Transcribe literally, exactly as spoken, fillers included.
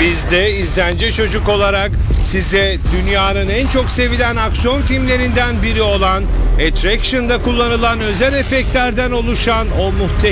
Biz de izlence çocuk olarak size dünyanın en çok sevilen aksiyon filmlerinden biri olan Attraction'da kullanılan özel efektlerden oluşan o muhteşem